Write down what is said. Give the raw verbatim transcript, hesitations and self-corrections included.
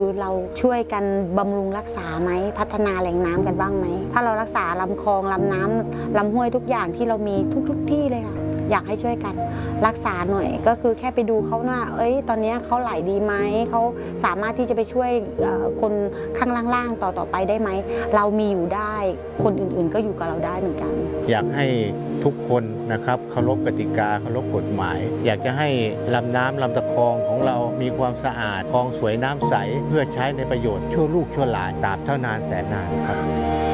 คือเราช่วยกันบำรุงรักษาไหมพัฒนาแหล่งน้ำกันบ้างไหมถ้าเรารักษาลำคลองลำน้ำลำห้วยทุกอย่างที่เรามีทุกๆ ที่เลยค่ะอยากให้ช่วยกันรักษาหน่อยก็คือแค่ไปดูเขาว่าเอ้ยตอนนี้เขาไหลดีไหมเขาสามารถที่จะไปช่วยคนข้างล่างๆต่อๆไปได้ไหมเรามีอยู่ได้คนอื่นๆก็อยู่กับเราได้เหมือนกันอยากให้ทุกคนนะครับเคารพกติกาเคารพกฎหมายอยากจะให้ลำน้ำลำตะคองของเรามีความสะอาดคลองสวยน้ำใสเพื่อใช้ในประโยชน์ชั่วลูกชั่วหลานตราบเท่านานแสนนานครับ